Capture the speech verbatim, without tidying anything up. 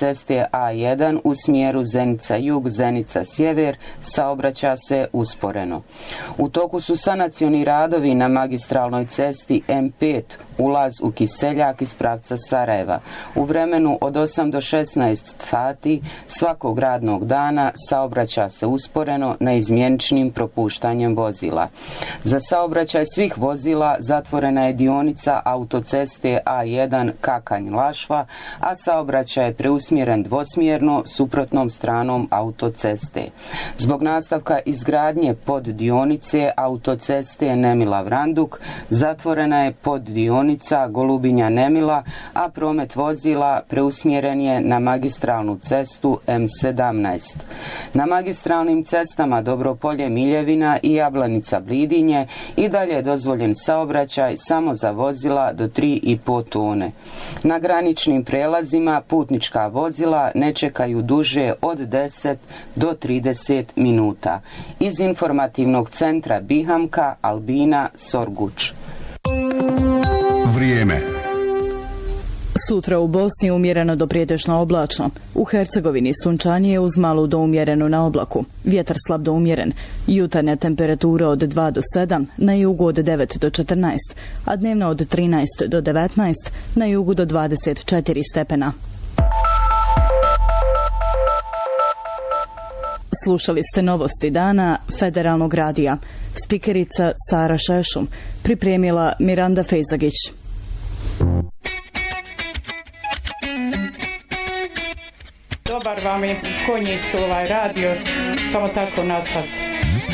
autoceste A jedan u smjeru Zenica-jug, Zenica-sjever saobraća se usporeno. U toku su sanacioni radovi na magistralnoj cesti M pet, ulaz u Kiseljak iz pravca Sarajeva. U vremenu od osam do šesnaest sati svakog radnog dana saobraća se usporeno neizmjeničnim propuštanjem vozila. Za saobraćaj svih vozila zatvorena je dionica autoceste A jedan Kakanj-Lašva, a saobraćaj je preusmjeren dvosmjerno suprotnom stranom autoceste. Zbog nastavka izgradnje poddionice autoceste Nemila-Vranduk zatvorena je poddionica Golubinja-Nemila, a promet vozila preusmjeren je na magistralnu cestu M sedamnaest. Na magistralnim cestama Dobropolje-Miljevina i Jablanica-Blidinje i dalje je dozvoljen saobraćaj samo za vozila do tri i pol tone. Na graničnim prelazima putnička vozila ne čekaju duže od deset do trideset minuta. Iz informativnog centra Bihamka, Albina Sorguč. Vrijeme. Sutra u Bosni umjereno do prijetežno oblačno. U Hercegovini sunčanije uz malu do umjerenu na oblaku. Vjetar slab do umjeren. Jutarnja temperatura od dva do sedam, na jugu od devet do četrnaest, a dnevno od trinaest do devetnaest, na jugu do dvadeset četiri stepena. Slušali ste novosti dana Federalnog radija. Spikerica Sara Šešum. Pripremila Miranda Fejzagić. Dobar vam je konjicu ovaj radio, samo tako nastavite.